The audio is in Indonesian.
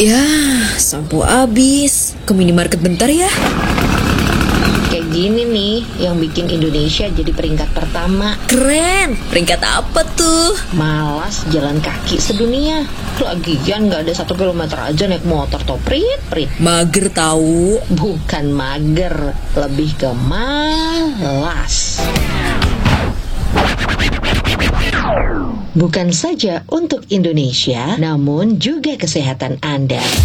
Ya, sampo habis. Ke minimarket bentar ya. Kayak gini nih yang bikin Indonesia jadi peringkat pertama. Keren. Peringkat apa tuh? Malas jalan kaki sedunia. Lagian gak ada 1 kilometer aja naik motor toh, prit. Mager tahu. Bukan mager, lebih ke malas. Bukan saja untuk Indonesia, namun juga kesehatan Anda.